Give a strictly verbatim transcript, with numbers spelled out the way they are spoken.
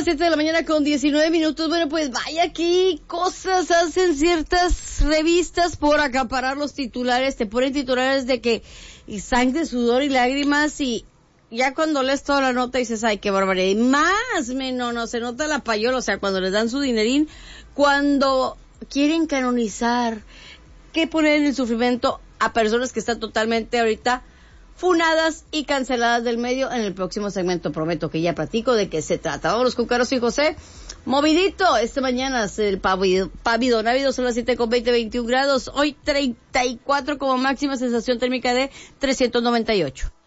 siete de la mañana con diecinueve minutos. Bueno, pues vaya aquí cosas hacen ciertas revistas por acaparar los titulares. Te ponen titulares de que y sangre, sudor y lágrimas, y ya cuando lees toda la nota dices, ay, qué barbaridad. Y más, me, no, no, se nota la payola, o sea, cuando les dan su dinerín, cuando quieren canonizar, que poner en el sufrimiento a personas que están totalmente ahorita funadas y canceladas del medio. En el próximo segmento prometo que ya platico de qué se trata. Vámonos con Carlos y José. Movidito, esta mañana es el pavido, pavido návido, son las siete con veinte, veintiún grados. Hoy treinta y cuatro como máxima, sensación térmica de trescientos noventa y ocho.